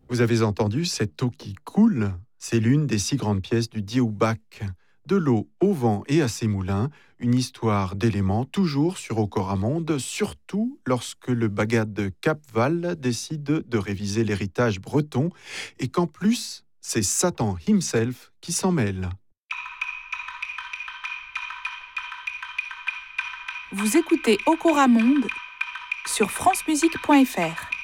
Vous avez entendu cette eau qui coule? C'est l'une des 6 grandes pièces du Dieubac. De l'eau au vent et à ses moulins, une histoire d'éléments toujours sur Ocoramonde, surtout lorsque le bagad de Capval décide de réviser l'héritage breton et qu'en plus, c'est Satan himself qui s'en mêle. Vous écoutez Ocoramonde sur francemusique.fr.